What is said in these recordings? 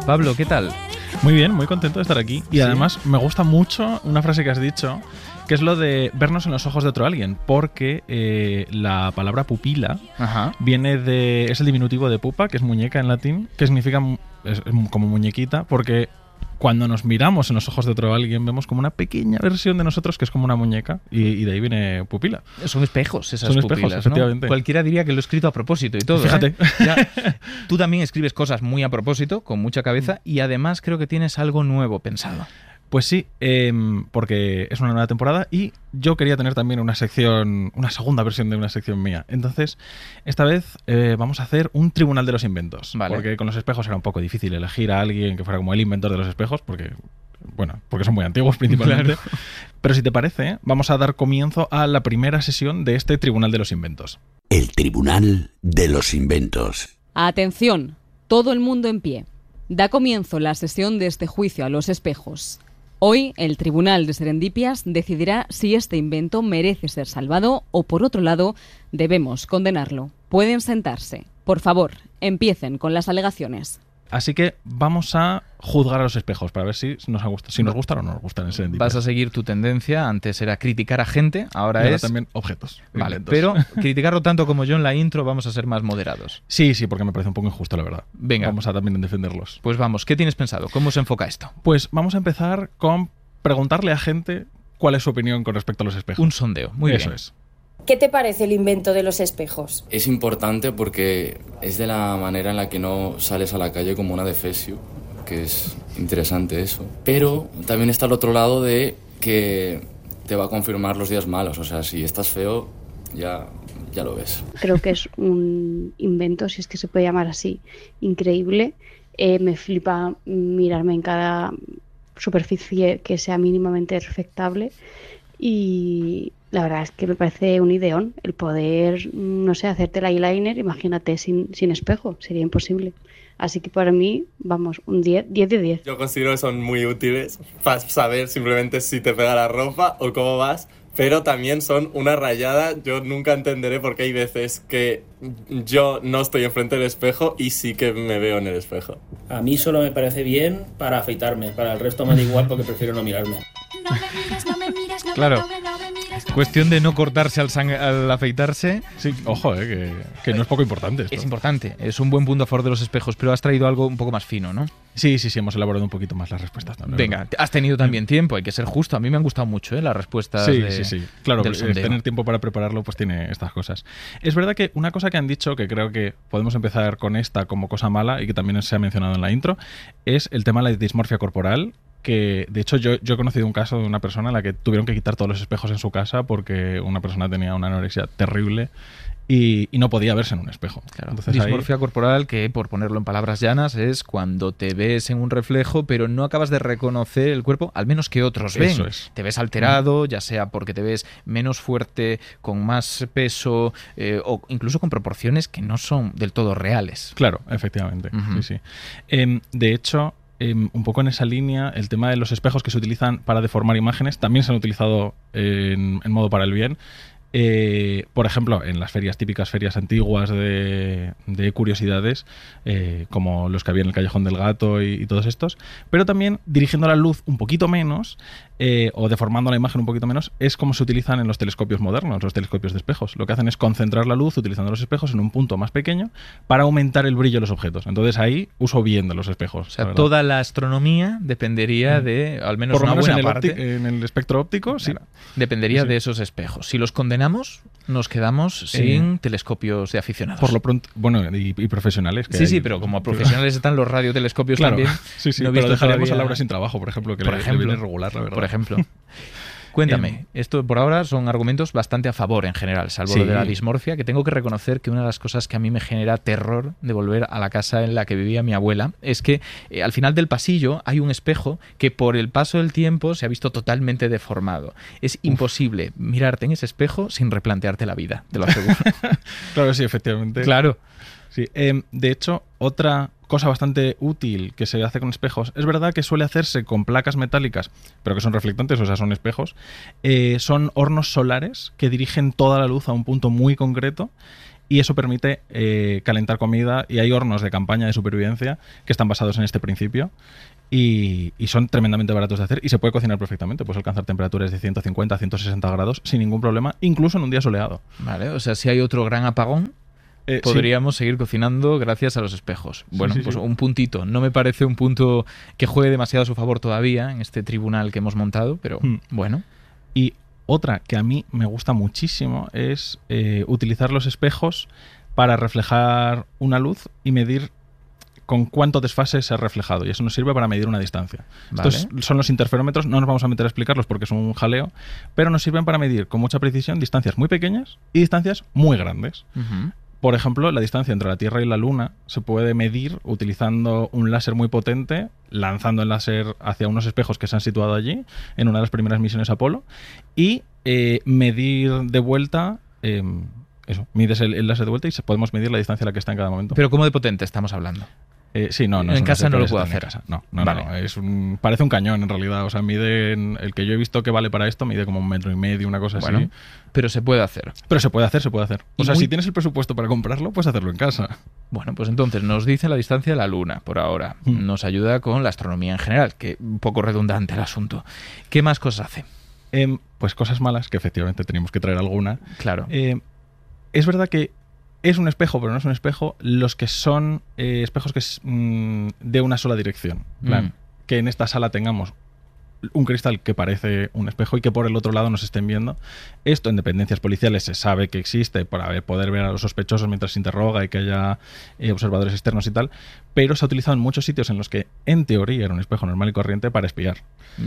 Pablo, ¿qué tal? Muy bien, muy contento de estar aquí. Y además me gusta mucho una frase que has dicho, que es lo de vernos en los ojos de otro alguien, porque la palabra pupila es el diminutivo de pupa, que es muñeca en latín, que significa es como muñequita, porque cuando nos miramos en los ojos de otro alguien vemos como una pequeña versión de nosotros que es como una muñeca, y de ahí viene pupila. Son espejos esas Son pupilas, espejos, ¿no? efectivamente. Cualquiera diría que lo he escrito a propósito y todo. Fíjate. Ya, tú también escribes cosas muy a propósito, con mucha cabeza, y además creo que tienes algo nuevo pensado. Pues sí, porque es una nueva temporada y yo quería tener también una sección, una segunda versión de una sección mía. Entonces, esta vez vamos a hacer un tribunal de los inventos. Vale. Porque con los espejos era un poco difícil elegir a alguien que fuera como el inventor de los espejos, porque son muy antiguos principalmente. Claro. Pero si te parece, vamos a dar comienzo a la primera sesión de este tribunal de los inventos. El tribunal de los inventos. Atención, todo el mundo en pie. Da comienzo la sesión de este juicio a los espejos. Hoy, el Tribunal de Serendipias decidirá si este invento merece ser salvado o, por otro lado, debemos condenarlo. Pueden sentarse. Por favor, empiecen con las alegaciones. Así que vamos a juzgar a los espejos para ver si nos gustan o no nos gustan en Serendipias. Vas a seguir tu tendencia. Antes era criticar a gente, ahora es también objetos. Vale, inventos. pero criticarlo tanto como yo en la intro vamos a ser más moderados. Sí, porque me parece un poco injusto, la verdad. Venga. Vamos a también defenderlos. Pues vamos, ¿qué tienes pensado? ¿Cómo se enfoca esto? Pues vamos a empezar con preguntarle a gente cuál es su opinión con respecto a los espejos. Un sondeo, muy bien. Eso es. ¿Qué te parece el invento de los espejos? Es importante porque es de la manera en la que no sales a la calle como una defesio, que es interesante eso. Pero también está el otro lado de que te va a confirmar los días malos. O sea, si estás feo, ya lo ves. Creo que es un invento, si es que se puede llamar así, increíble. Me flipa mirarme en cada superficie que sea mínimamente respetable. Y la verdad es que me parece un ideón el poder, no sé, hacerte el eyeliner, imagínate, sin espejo, sería imposible. Así que para mí, vamos, un 10 de 10. Yo considero que son muy útiles para saber simplemente si te pega la ropa o cómo vas, pero también son una rayada. Yo nunca entenderé por qué hay veces que yo no estoy enfrente del espejo y sí que me veo en el espejo. A mí solo me parece bien para afeitarme, para el resto me da igual porque prefiero no mirarme. Claro, cuestión de no cortarse al afeitarse. Sí, ojo, que no es poco importante esto. Es importante, es un buen punto a favor de los espejos, pero has traído algo un poco más fino, ¿no? Sí, hemos elaborado un poquito más las respuestas también. Venga, has tenido también tiempo, hay que ser justo. A mí me han gustado mucho las respuestas. Sí. Claro, tener tiempo para prepararlo pues tiene estas cosas. Es verdad que una cosa que han dicho, que creo que podemos empezar con esta como cosa mala y que también se ha mencionado en la intro, es el tema de la dismorfia corporal. Que de hecho yo he conocido un caso de una persona a la que tuvieron que quitar todos los espejos en su casa porque una persona tenía una anorexia terrible y no podía verse en un espejo. Claro. Entonces, dismorfia corporal, que por ponerlo en palabras llanas es cuando te ves en un reflejo pero no acabas de reconocer el cuerpo, al menos que otros ven. Eso es. Te ves alterado, ya sea porque te ves menos fuerte, con más peso o incluso con proporciones que no son del todo reales. Claro, efectivamente. Sí. De hecho, un poco en esa línea, el tema de los espejos que se utilizan para deformar imágenes también se han utilizado en modo para el bien. Por ejemplo, en las típicas ferias antiguas de curiosidades, como los que había en el Callejón del Gato y todos estos, pero también dirigiendo la luz un poquito menos o deformando la imagen un poquito menos, es como se utilizan en los telescopios modernos, los telescopios de espejos. Lo que hacen es concentrar la luz utilizando los espejos en un punto más pequeño para aumentar el brillo de los objetos. Entonces ahí uso bien de los espejos. O sea, toda la astronomía dependería de, al menos por lo una menos buena parte. En el espectro óptico, sí. Claro, dependería de esos espejos. Si los condenamos, nos quedamos sin telescopios de aficionados. Por lo pronto, bueno, y profesionales. Sí, pero como profesionales están los radiotelescopios también. Sí, no he pero visto dejaríamos todavía a Laura sin trabajo, por ejemplo, que le viene regular, la verdad. Por ejemplo. Cuéntame, esto por ahora son argumentos bastante a favor en general, salvo lo de la dismorfia, que tengo que reconocer que una de las cosas que a mí me genera terror de volver a la casa en la que vivía mi abuela es que al final del pasillo hay un espejo que por el paso del tiempo se ha visto totalmente deformado. Es imposible mirarte en ese espejo sin replantearte la vida, te lo aseguro. Claro, sí, efectivamente. Claro. Sí. De hecho, otra cosa bastante útil que se hace con espejos, es verdad que suele hacerse con placas metálicas, pero que son reflectantes, o sea, son espejos, son hornos solares que dirigen toda la luz a un punto muy concreto y eso permite calentar comida, y hay hornos de campaña de supervivencia que están basados en este principio y son tremendamente baratos de hacer y se puede cocinar perfectamente. Puedes alcanzar temperaturas de 150 a 160 grados sin ningún problema, incluso en un día soleado. Vale, o sea, si hay otro gran apagón, podríamos seguir cocinando gracias a los espejos. Bueno, pues un puntito. No me parece un punto que juegue demasiado a su favor todavía en este tribunal que hemos montado, pero bueno. Y otra que a mí me gusta muchísimo es utilizar los espejos para reflejar una luz y medir con cuánto desfase se ha reflejado, y eso nos sirve para medir una distancia. Vale. Estos son los interferómetros, no nos vamos a meter a explicarlos porque es un jaleo, pero nos sirven para medir con mucha precisión distancias muy pequeñas y distancias muy grandes. Por ejemplo, la distancia entre la Tierra y la Luna se puede medir utilizando un láser muy potente, lanzando el láser hacia unos espejos que se han situado allí en una de las primeras misiones Apolo, y medir de vuelta... mides el láser de vuelta y podemos medir la distancia a la que está en cada momento. Pero ¿cómo de potente estamos hablando? Sí, no. En casa no lo puedo hacer. No. Vale. Parece un cañón en realidad. O sea, el que yo he visto que vale para esto mide como 1,5 metros, una cosa así. Pero se puede hacer. O sea, si tienes el presupuesto para comprarlo, puedes hacerlo en casa. Bueno, pues entonces nos dice la distancia de la Luna por ahora. Nos ayuda con la astronomía en general, que un poco redundante el asunto. ¿Qué más cosas hace? Pues cosas malas, que efectivamente teníamos que traer alguna. Claro. Es verdad que es un espejo, pero no es un espejo, los que son espejos que es de una sola dirección. Que en esta sala tengamos un cristal que parece un espejo y que por el otro lado nos estén viendo. Esto en dependencias policiales se sabe que existe para poder ver a los sospechosos mientras se interroga y que haya observadores externos y tal, pero se ha utilizado en muchos sitios en los que en teoría era un espejo normal y corriente para espiar.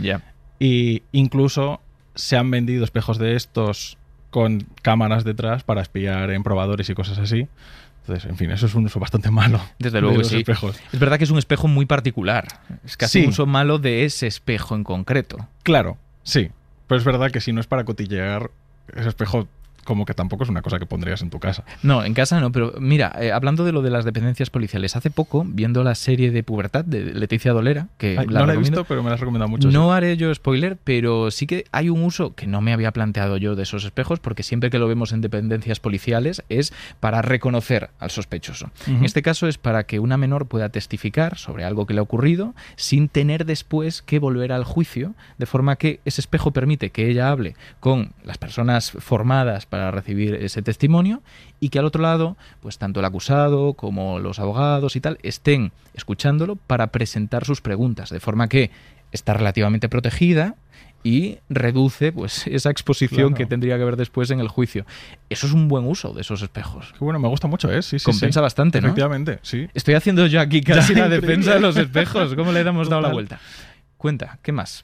Y incluso se han vendido espejos de estos con cámaras detrás para espiar en probadores y cosas así. Entonces, en fin, eso es un uso bastante malo. Desde luego, sí. Espejos. Es verdad que es un espejo muy particular. Es casi un uso malo de ese espejo en concreto. Claro, sí. Pero es verdad que si no es para cotillear, ese espejo como que tampoco es una cosa que pondrías en tu casa. No, en casa no, pero mira, hablando de lo de las dependencias policiales, hace poco, viendo la serie de Pubertad de Leticia Dolera, que no la he visto, pero me la has recomendado mucho. No haré yo spoiler, pero sí que hay un uso que no me había planteado yo de esos espejos, porque siempre que lo vemos en dependencias policiales es para reconocer al sospechoso. En este caso es para que una menor pueda testificar sobre algo que le ha ocurrido sin tener después que volver al juicio, de forma que ese espejo permite que ella hable con las personas formadas para recibir ese testimonio y que al otro lado, pues tanto el acusado como los abogados y tal estén escuchándolo para presentar sus preguntas, de forma que está relativamente protegida y reduce pues esa exposición que tendría que haber después en el juicio. Eso es un buen uso de esos espejos. Qué bueno, me gusta mucho, ¿eh? Sí, compensa bastante, ¿no? Efectivamente, sí. Estoy haciendo yo aquí casi la defensa de los espejos. ¿Cómo le hemos dado la vuelta? Cuenta, ¿qué más?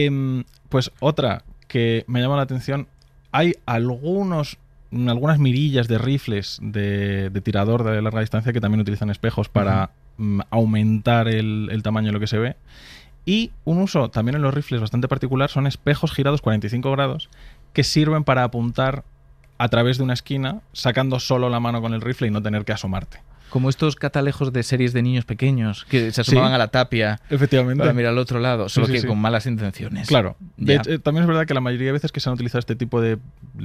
Pues otra que me llama la atención. Hay algunas mirillas de rifles de tirador de larga distancia que también utilizan espejos para aumentar el tamaño de lo que se ve. Y un uso también en los rifles bastante particular son espejos girados 45 grados que sirven para apuntar a través de una esquina sacando solo la mano con el rifle y no tener que asomarte. Como estos catalejos de series de niños pequeños que se asomaban a la tapia para mirar al otro lado, solo que con malas intenciones. Claro. También es verdad que la mayoría de veces que se han utilizado este tipo de...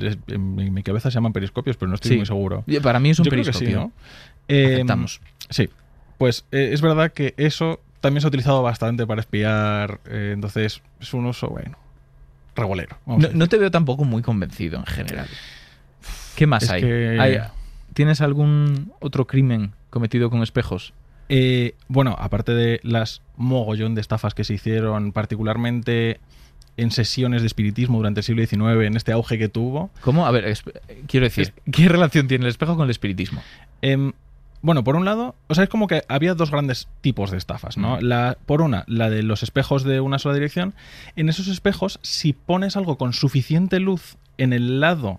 En mi cabeza se llaman periscopios, pero no estoy muy seguro. Para mí es un periscopio. Aceptamos. Sí. Pues es verdad que eso también se ha utilizado bastante para espiar. Entonces es un uso, regulero. No te veo tampoco muy convencido en general. ¿Qué más hay? ¿Tienes algún otro crimen cometido con espejos? Bueno, aparte de las mogollón de estafas que se hicieron, particularmente en sesiones de espiritismo durante el siglo XIX, en este auge que tuvo. ¿Cómo? A ver, quiero decir, ¿qué relación tiene el espejo con el espiritismo? Bueno, por un lado, es como que había dos grandes tipos de estafas, ¿no? Por una, la de los espejos de una sola dirección. En esos espejos, si pones algo con suficiente luz en el lado,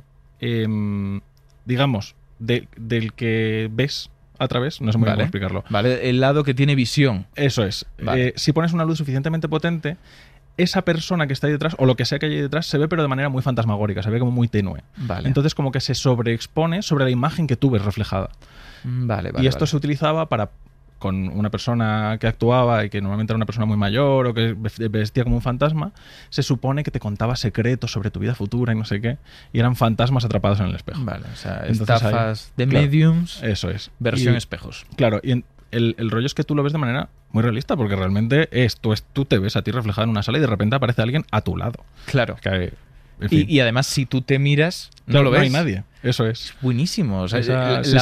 digamos, del que ves a través, no sé muy bien cómo explicarlo. Vale, el lado que tiene visión. Eso es. Vale. Si pones una luz suficientemente potente, esa persona que está ahí detrás, o lo que sea que hay ahí detrás, se ve pero de manera muy fantasmagórica, se ve como muy tenue. Vale. Entonces como que se sobreexpone sobre la imagen que tú ves reflejada. Y esto se utilizaba para con una persona que actuaba y que normalmente era una persona muy mayor o que vestía como un fantasma, se supone que te contaba secretos sobre tu vida futura y no sé qué, y eran fantasmas atrapados en el espejo. Vale, o sea, Entonces, estafas de claro, mediums, eso es. versión Y, espejos. Claro, y el rollo es que tú lo ves de manera muy realista, porque realmente tú te ves a ti reflejado en una sala y de repente aparece alguien a tu lado. Claro. Que, en fin. Y además, si tú te miras, Claro, no lo ves. No hay nadie. Eso es. Buenísimo. O sea, Sí,